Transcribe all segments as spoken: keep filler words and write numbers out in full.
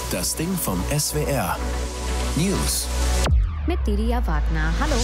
Das Ding vom S W R. News. Mit Lydia Wagner. Hallo.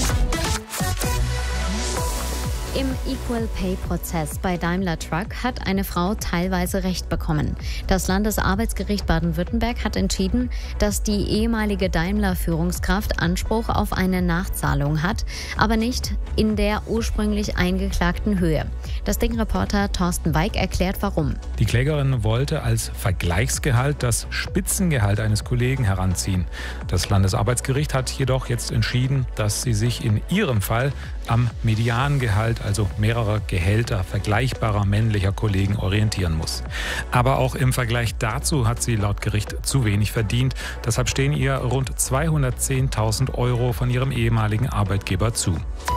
Im Equal Pay-Prozess bei Daimler Truck hat eine Frau teilweise Recht bekommen. Das Landesarbeitsgericht Baden-Württemberg hat entschieden, dass die ehemalige Daimler-Führungskraft Anspruch auf eine Nachzahlung hat, aber nicht in der ursprünglich eingeklagten Höhe. Das Ding-Reporter Thorsten Weig erklärt, warum. Die Klägerin wollte als Vergleichsgehalt das Spitzengehalt eines Kollegen heranziehen. Das Landesarbeitsgericht hat jedoch jetzt entschieden, dass sie sich in ihrem Fall am Mediangehalt, also mehrerer Gehälter vergleichbarer männlicher Kollegen, orientieren muss. Aber auch im Vergleich dazu hat sie laut Gericht zu wenig verdient. Deshalb stehen ihr rund zweihundertzehntausend Euro von ihrem ehemaligen Arbeitgeber zu.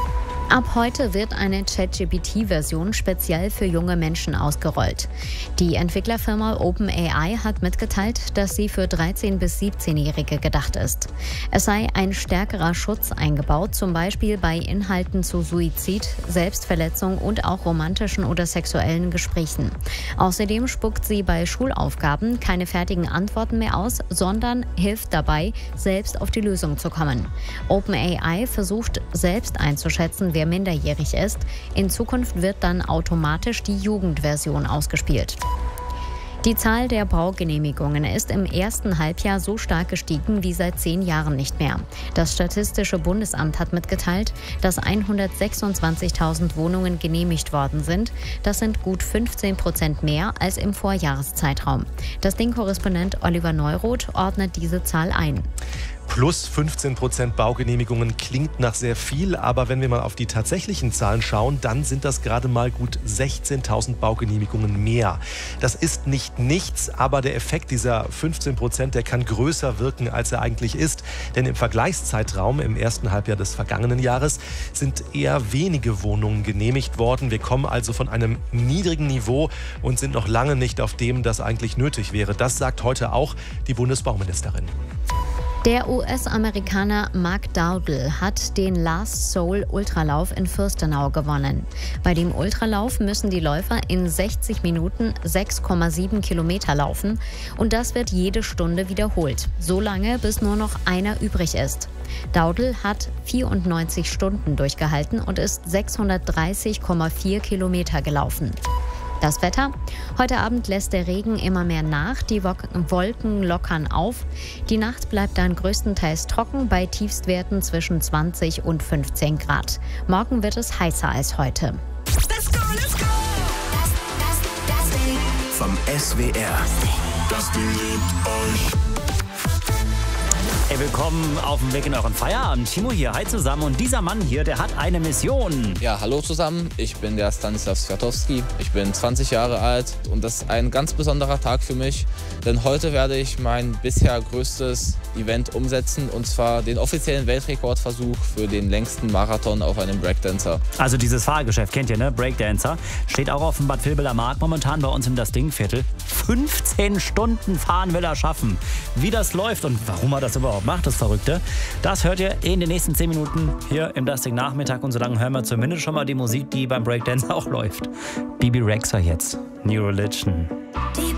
Ab heute wird eine ChatGPT-Version speziell für junge Menschen ausgerollt. Die Entwicklerfirma OpenAI hat mitgeteilt, dass sie für dreizehn- bis siebzehnjährige gedacht ist. Es sei ein stärkerer Schutz eingebaut, zum Beispiel bei Inhalten zu Suizid, Selbstverletzung und auch romantischen oder sexuellen Gesprächen. Außerdem spuckt sie bei Schulaufgaben keine fertigen Antworten mehr aus, sondern hilft dabei, selbst auf die Lösung zu kommen. OpenAI versucht selbst einzuschätzen, wer minderjährig ist. In Zukunft wird dann automatisch die Jugendversion ausgespielt. Die Zahl der Baugenehmigungen ist im ersten Halbjahr so stark gestiegen wie seit zehn Jahren nicht mehr. Das Statistische Bundesamt hat mitgeteilt, dass hundertsechsundzwanzigtausend Wohnungen genehmigt worden sind. Das sind gut fünfzehn Prozent mehr als im Vorjahreszeitraum. Das Ding-Korrespondent Oliver Neuroth ordnet diese Zahl ein. Plus fünfzehn Prozent Baugenehmigungen klingt nach sehr viel, aber wenn wir mal auf die tatsächlichen Zahlen schauen, dann sind das gerade mal gut sechzehntausend Baugenehmigungen mehr. Das ist nicht nichts, aber der Effekt dieser fünfzehn Prozent, der kann größer wirken, als er eigentlich ist. Denn im Vergleichszeitraum im ersten Halbjahr des vergangenen Jahres sind eher wenige Wohnungen genehmigt worden. Wir kommen also von einem niedrigen Niveau und sind noch lange nicht auf dem, das eigentlich nötig wäre. Das sagt heute auch die Bundesbauministerin. Der U S-Amerikaner Mark Dowdle hat den Last Soul Ultralauf in Fürstenau gewonnen. Bei dem Ultralauf müssen die Läufer in sechzig Minuten sechs Komma sieben Kilometer laufen und das wird jede Stunde wiederholt, so lange bis nur noch einer übrig ist. Dowdle hat vierundneunzig Stunden durchgehalten und ist sechshundertdreißig Komma vier Kilometer gelaufen. Das Wetter? Heute Abend lässt der Regen immer mehr nach, die Wolken lockern auf. Die Nacht bleibt dann größtenteils trocken bei Tiefstwerten zwischen zwanzig und fünfzehn Grad. Morgen wird es heißer als heute. Let's go, let's go. Das, das, das Ding vom S W R. Das Ding liebt euch. Hey, willkommen auf dem Weg in euren Feierabend. Timo hier, hi zusammen. Und dieser Mann hier, der hat eine Mission. Ja, hallo zusammen. Ich bin der Stanislav Swiatowski. Ich bin zwanzig Jahre alt und das ist ein ganz besonderer Tag für mich, denn heute werde ich mein bisher größtes Event umsetzen, und zwar den offiziellen Weltrekordversuch für den längsten Marathon auf einem Breakdancer. Also dieses Fahrgeschäft kennt ihr, ne? Breakdancer. Steht auch auf dem Bad Vilbeler Markt momentan bei uns im Das Ding-Viertel. fünfzehn Stunden fahren will er schaffen. Wie das läuft und warum er das überhaupt macht, das Verrückte, das hört ihr in den nächsten zehn Minuten hier im Das Ding Nachmittag. Und so lange hören wir zumindest schon mal die Musik, die beim Breakdance auch läuft. Bibi Rexha jetzt. New Religion.